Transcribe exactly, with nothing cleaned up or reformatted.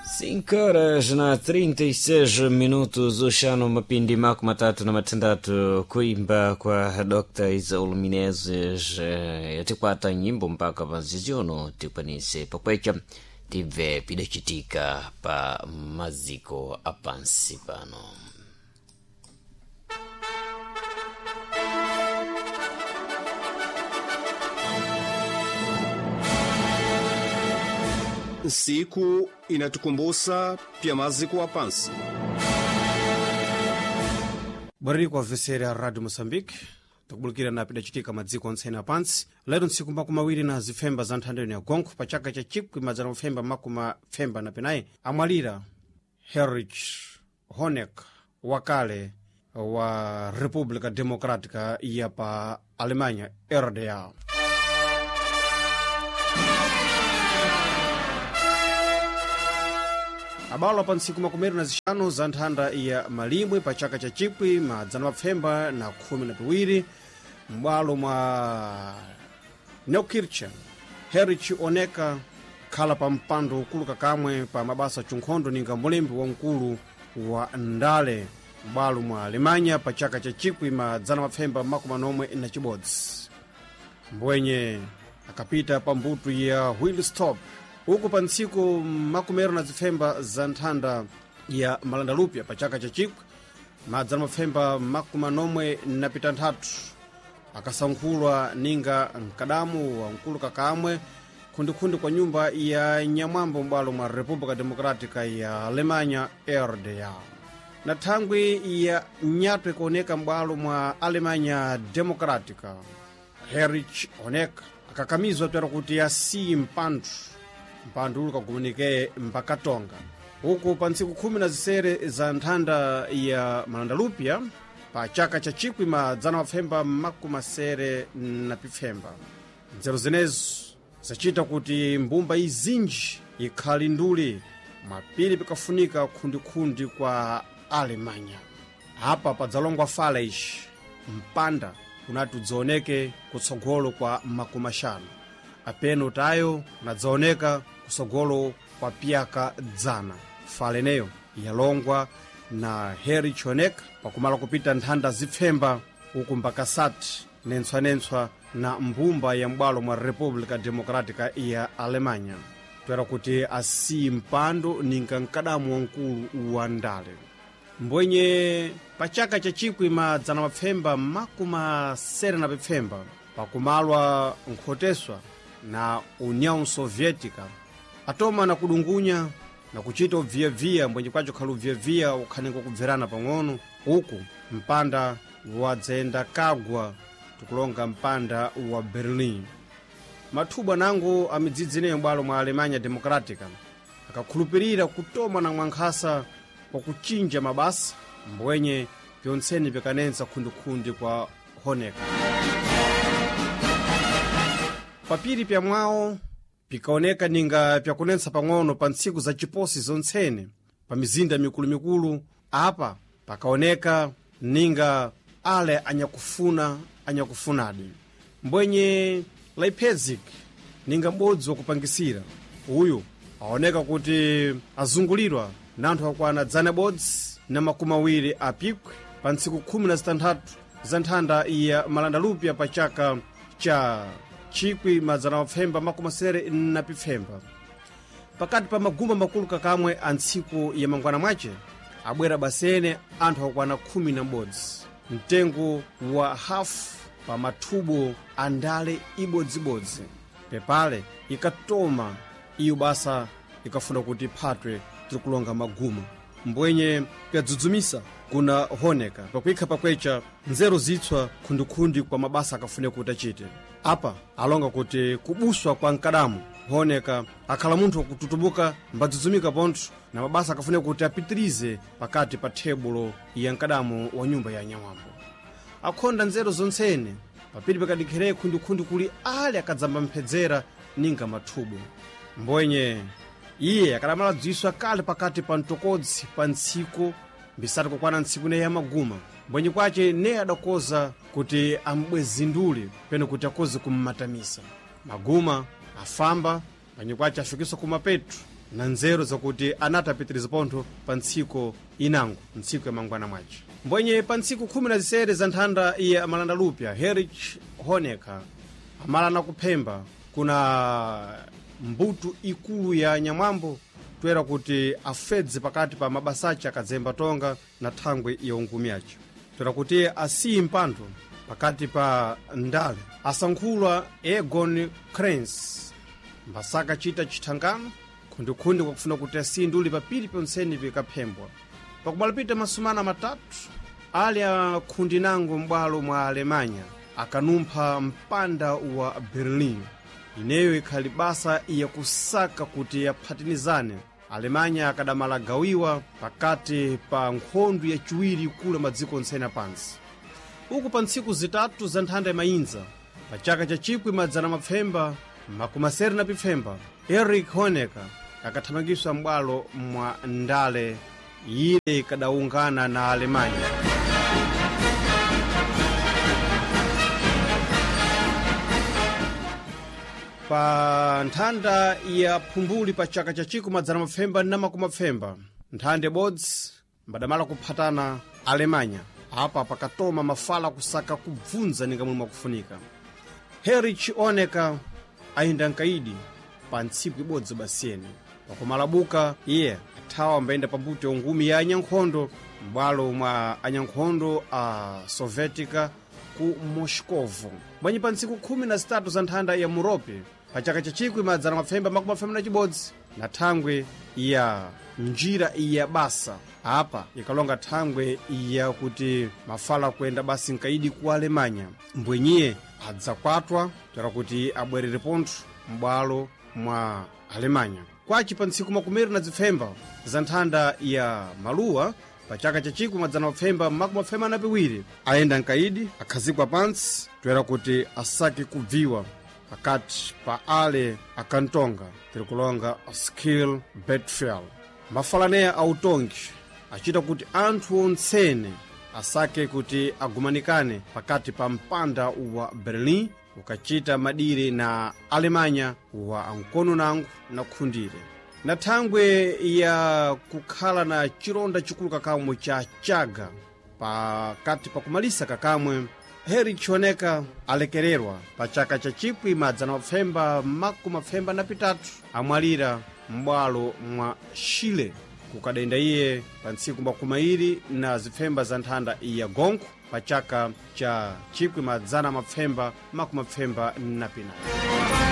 cinco horas na trinta e seis minutos ushano mapindi mako matatu na matandatu kuimba kwa Doctor Isaul Menezes eh, yatikwata nyimbo mpaka panziziono tikwanise pakwecha tive pidachitika pa maziko apansi pano. Siku inatukumbusha pia maziko wa pansi. Bari kwa veseri ya Radio Mozambique tukubulukira na pidachitika maziko onsene apansi. Lero nsiku makuma wiri na zifemba za nthandeni ya gonku pachaka cha chikwi mazana mfemba makuma femba na penai amalira Heinrich Honecker wakale wa Republika Demokratika ya pa Alemanya R D A. Abalo pa nsiku makumeri na zishano za nthanda ya Malimbwe pachaka cha chikwi madzana mapfemba na khumi na piwiri mbwalo mwa Neukirchen Heinrich Honecker khala pa mpando ukulu kakamwe pa mabasa chunkhondo ninga mulembi wa mkulu wa ndale mbwalo mwa Alemanya pachaka cha chikwi madzana mapfemba makuma nomwe na chibodzi mbwenye akapita pa mbutu ya Wilstop uku pa nsiku makumero na zifemba za nthanda ya Malandalupya pachaka cha chikwi madzana mapfemba makuma nomwe na pitanthatu akasankhulwa ninga mkadamu wa mkulu kakamwe khundikhundi kwa nyumba ya Nyamwambo mbwalo mwa Republika Demokratika ya Alemanya R D A. Na thangwi ya nyatwe kuoneka mbwalo mwa Alemanya Demokratika Heinrich Honecker akakamizwa twera kuti asi mpandu mpandu ulu kagumunike mpakatonga uku pa ntsiku khumi na zisere za nthanda ya Malandalupya pa chaka cha chikwi madzana mapfemba makuma sere na pifemba. Nzeru zenezo zachita kuti mbumba izinji ikhali nduli mapiri pikafunika khundikhundi kwa Alemanya. Apa padzalongwa fala ishi mpanda kunati udzaoneke kutsogolo kwa makuma shanu apeno tayo nadzaoneka kusogolo kwa piyaka dzana. Faleneyo yalongwa na Heinrich Honecker pakumala kupita nthanda zipfemba uku mpaka sati nentswa-nentswa na mbumba ya mbwalo mwa Republika Demokratika ya Alemanya twera kuti asi mpando ninga mkadamu wa mkulu wa ndale mbwenye pachaka cha chikwi madzana mapfemba makuma sere na pipfemba pakumalwa nkhoteswa na União Soviética atoma na kudungunya na kuchita ubviyabviya mbwenye kwacho khala ubviyabviya ukhanenga kubverana pang'ono uku mpanda wadzenda kagwa tukulonga mpanda wa Berlin. Mathuba nango amidzidzi ineyo mbwalo mwa Alemanya Demokratika akakhulupirira kutoma na mwankhasa kwa kuchinja mabasa mbwenye pyontseni pikanenza khundikhundi kwa Honecker. Papiri pya mwawo pikaoneka ninga pyakunensa pang'ono pa ntsiku za chiposi zontsene pa mizinda mikulu-mikulu apa pakaoneka ninga ale anyakufuna anyakufunadi mbwenye Leipzig ninga m'bodzi wakupangisira uyu aoneka kuti azungulirwa na anthu akwana dzana bodzi na makumi awiri apikwe pa ntsiku khumi na zitanthatu za nthanda ya Malandalupya pa chaka cha chikwi madzana mapfemba makumi sere na pipfemba. Pakati pa magumba makulu kakamwe a ntsiku ya mangwana mwace abwera basene anthu akwana khumi na m'bodzi mtengo wa hafu pa mathubo andale ibodzibodzi pepale ikatoma iyo basa ikafuna kuti phatwe tirikulonga maguma mbwenye pyadzudzumisa kuna Honecker pakuikha pakwecha nzeru zitswa khundikhundi kwa mabasa akafune kuti achite. Apa alonga kuti kubuswa kwa mkadamu Honecker akhala munthu wakututubuka mbadzudzumika pontho na mabasa akafune kuti apitirize pakati pa tebulo ya mkadamu wa nyumba ya Nyamwambo. Akhonda nzeru zontsene papiri pakadikhere khundikhundi kuli ale akadzamba mphedzera ninga mathubo mbwenye iye akalamala dziswa kale pakati pa mtokodzi pa ntsiku mbisati kukwana ntsiku ne ya maguma mbwenye kwache ne adakoza kuti ambwezindule peno kuti akoze kummatamisa maguma afamba mbwenye kwache afikiswa kumapetu na nzeru zakuti anatapitiriza pontho pa ntsiku inango ntsiku ya mangwana mwace mbwenye pa ntsiku khumi na zisere za nthanda ya malandalupya Heinrich Honecker amalana kuphemba kuna mbuto ikulu ya nyamwambo toera kuti afedze pakati pa mabasace akadzemba tonga na thangwe ya ungumi yace toera kuti asiyi mpando pakati pa ndale asankhulwa Egon Krenz mbasaka chita chithangano khundikhundi kwa kufuna kuti asiyi nduli papiri pyonseni pikaphembwa pakumalapita masumana matatu ali akhundi nango m'bwalo mwa Alemanya akanumpha mpanda wa Berlin ineyo ikhali basa iya kusaka kuti yaphatinizane Alemanya akadamala gawiwa pakati pa nkhondo ya chiwiri kule madziko nsena pansi uku pa ntsiku zitatu za nthanda ya mayinza pa chaka cha chikwi madzana mapfemba makumaseri na pipfemba Heinrich Honecker akathamangiswa m'bwalo mwa ndale ile ikadaungana na Alemanya. Pa nthanda ya phumbuli pa chaka cha chikwi madzana mapfemba na makumapfemba nthanda bodzi mbadamala kuphatana Alemanya apa pakatoma mafala kusaka kubvunza ninga muli mwakufunika. Heinrich Honecker ayenda nkaidi pa ntsiku ibodzi basiyeni pakumalabuka iye athawa mbayenda pambuto ungumi ya anyankhondo m'bwalo mwa anyankhondo a Sovietica ku Moscovo bwanyi pa ntsiku khumi na zitatu za nthanda ya Murope pa chaka cha chikwi madzana mapfemba makumapfemba na chibodzi na thangwe ya njira iya basa apa ikalonga thangwe iya kuti mafala kuenda basi nkaidi ku Alemanya mbwenyiye adzakwatwa toera kuti abwerere pontho m'bwalo mwa Alemanya kwaci pa ntsiku makumeri na zipfemba za nthanda ya Maluwa pa chaka cha chikwi madzana mapfemba makumapfemba na piwiri ayenda nkaidi akhazikwa pansi toera kuti asake kubviwa pakati pa ale akantonga tiri kulonga Skill Bedfeld mafalaneya autongi achita kuti anthu ontsene asake kuti agumanikane pakati pa mpanda wa Berlin ukachita madire na Alemanya wa ankono nangu na khundire na thangwe ya kukhala na chironda chikulu kakamwe cha chaga pakati pa kumalisa kakamwe Heinrich Honecker alekererwa pa chaka cha chikwi madzana mapfemba makumapfemba na pitatu amwalira m'bwalo mwa Chile kukadenda iye pa ntsiku makumairi na zipfemba za nthanda ya Gonko pa chaka cha chikwi madzana mapfemba makumapfemba na pinatu.